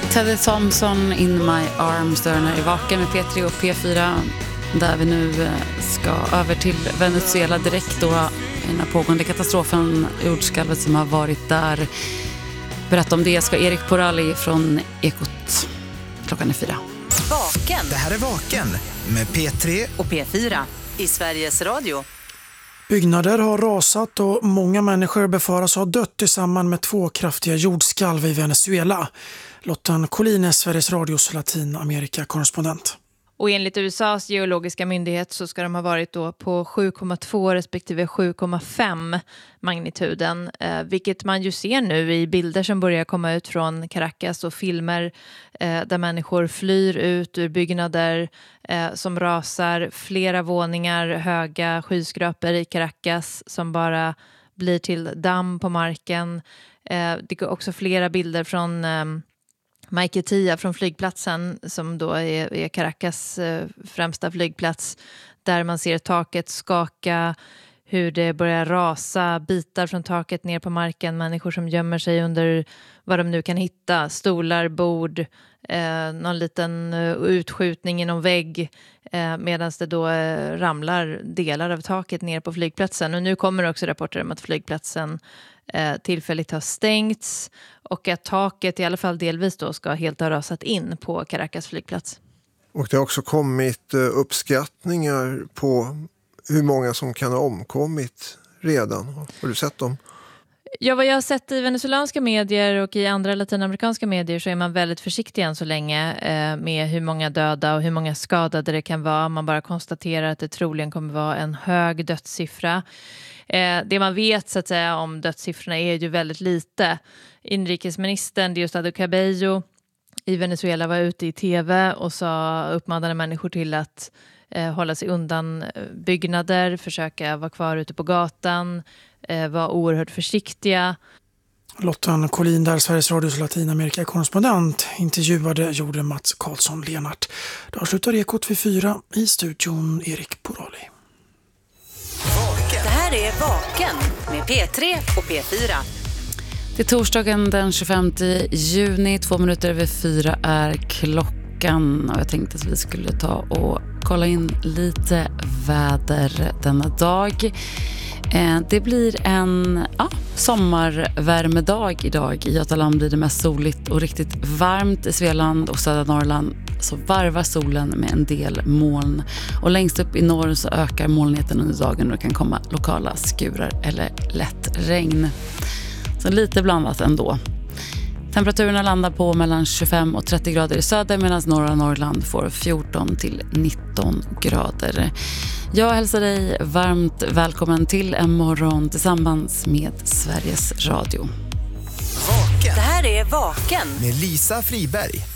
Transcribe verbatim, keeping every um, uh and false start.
Teddy Thompson, In My Arms, där är vaken med P tre och P fyra, där vi nu ska över till Venezuela direkt då, i den här pågående katastrofen, jordskalvet som har varit där. Berätta om det ska Erik Porali från Ekot. Klockan är fyra. Vaken. Det här är Vaken med P tre och P fyra i Sveriges Radio. Byggnader har rasat och många människor befaras ha dött i samband med två kraftiga jordskalv i Venezuela. Lotta Collin är Sveriges Radios Latinamerika-korrespondent. Och enligt U S A:s geologiska myndighet så ska de ha varit då på sju komma två respektive sju komma fem magnituden. Eh, vilket man ju ser nu i bilder som börjar komma ut från Caracas och filmer eh, där människor flyr ut ur byggnader eh, som rasar. Flera våningar höga skyskrapor i Caracas som bara blir till damm på marken. Eh, det är också flera bilder från... Eh, Maiquetía från flygplatsen som då är, är Caracas eh, främsta flygplats, där man ser taket skaka, hur det börjar rasa, bitar från taket ner på marken, människor som gömmer sig under vad de nu kan hitta, stolar, bord, eh, någon liten uh, utskjutning i någon vägg, eh, medan det då eh, ramlar delar av taket ner på flygplatsen. Och nu kommer också rapporter om att flygplatsen eh, tillfälligt har stängts och att taket i alla fall delvis då ska helt ha rasat in på Caracas flygplats. Och det har också kommit uppskattningar på hur många som kan ha omkommit redan. Har du sett dem? Ja, vad jag har sett i venezuelanska medier och i andra latinamerikanska medier så är man väldigt försiktig än så länge eh, med hur många döda och hur många skadade det kan vara. Man bara konstaterar att det troligen kommer vara en hög dödssiffra. Eh, det man vet så att säga om dödssiffrorna är ju väldigt lite. Inrikesministern Diosdado Cabello i Venezuela var ute i tv och sa, uppmanade människor till att eh, hålla sig undan byggnader, försöka vara kvar ute på gatan, eh, vara oerhört försiktiga. Lotta Collin, där Sveriges Radios Latinamerika-korrespondent, intervjuade gjorde Mats Karlsson Lenart. Då slutar Ekot vid fyra, i studion Erik Porali. Det här är Vaken med P tre och P fyra. Det är torsdagen den tjugofemte juni, två minuter över fyra är klockan, och jag tänkte att vi skulle ta och kolla in lite väder denna dag. Det blir en ja, sommarvärmedag idag. I Götaland blir det mest soligt och riktigt varmt. I Svealand och södra Norrland så varvar solen med en del moln. Och längst upp i norr så ökar molnigheten under dagen och det kan komma lokala skurar eller lätt regn. Så lite blandat ändå. Temperaturerna landar på mellan tjugofem och trettio grader i söder, medan norra Norrland får fjorton till nitton grader. Jag hälsar dig varmt välkommen till en morgon tillsammans med Sveriges Radio. Vaken. Det här är Vaken med Lisa Friberg.